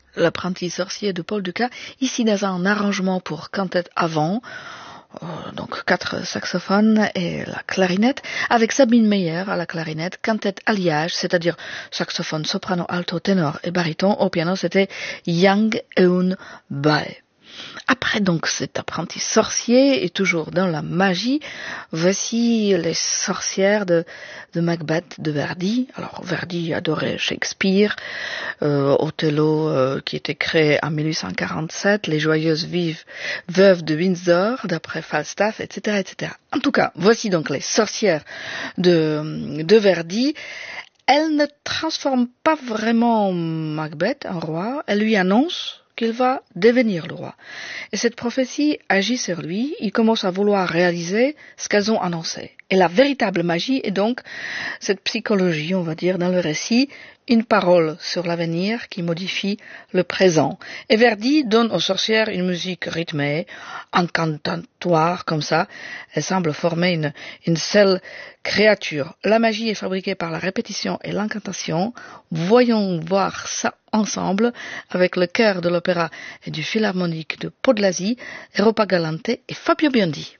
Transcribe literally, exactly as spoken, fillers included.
l'apprenti sorcier de Paul Dukas, ici dans un arrangement pour quintette à vent, euh, donc quatre saxophones et la clarinette, avec Sabine Meyer à la clarinette, quintette alliage, c'est-à-dire saxophone, soprano, alto, ténor et baryton. Au piano, c'était Yang Eun Bae. Après donc cet apprenti sorcier et toujours dans la magie, voici les sorcières de, de Macbeth de Verdi. Alors Verdi adorait Shakespeare, euh, Othello euh, qui était créé en mille huit cent quarante-sept, les joyeuses vives veuves de Windsor d'après Falstaff, et cetera, et cetera. En tout cas, voici donc les sorcières de, de Verdi. Elle ne transforme pas vraiment Macbeth en roi, elle lui annonce qu'il va devenir le roi. Et cette prophétie agit sur lui, il commence à vouloir réaliser ce qu'elles ont annoncé. Et la véritable magie est donc cette psychologie, on va dire, dans le récit, une parole sur l'avenir qui modifie le présent. Et Verdi donne aux sorcières une musique rythmée, incantatoire comme ça. Elle semble former une, une seule créature. La magie est fabriquée par la répétition et l'incantation. Voyons voir ça ensemble avec le chœur de l'opéra et du philharmonique de Podlasie, Europa Galante et Fabio Biondi.